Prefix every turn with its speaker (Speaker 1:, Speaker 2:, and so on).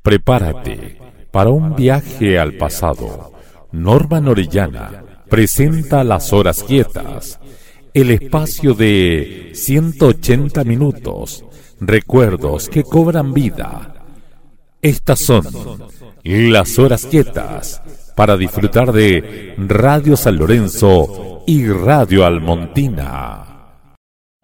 Speaker 1: Prepárate para un viaje al pasado. Norman Orellana presenta Las Horas Quietas, el espacio de 180 minutos, recuerdos que cobran vida. Estas son Las Horas Quietas, para disfrutar de Radio San Lorenzo y Radio Almontina.